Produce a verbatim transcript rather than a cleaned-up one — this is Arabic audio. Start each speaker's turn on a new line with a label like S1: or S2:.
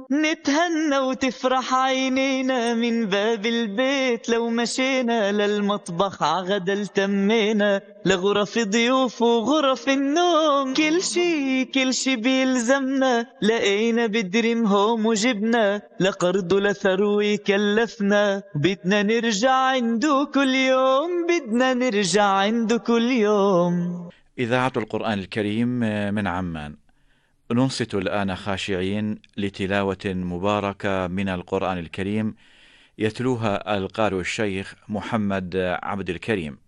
S1: نتهنى وتفرح عينينا من باب البيت، لو مشينا للمطبخ عغدا التمينا، لغرف ضيوف وغرف النوم، كل شي كل شي بيلزمنا، لقينا بدريم هوم وجبنا، لقرض لثروي كلفنا، بدنا نرجع عنده كل يوم، بدنا نرجع عنده كل يوم.
S2: إذاعة القرآن الكريم من عمان، ننصت الآن خاشعين لتلاوة مباركة من القرآن الكريم يتلوها القارئ الشيخ محمد عبد الكريم.